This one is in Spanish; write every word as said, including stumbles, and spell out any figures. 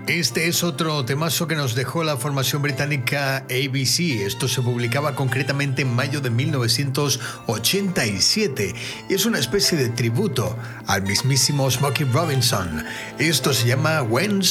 Este es otro temazo que nos dejó la formación británica A B C. Esto se publicaba concretamente en mayo de mil novecientos ochenta y siete y es una especie de tributo al mismísimo Smokey Robinson. Esto se llama When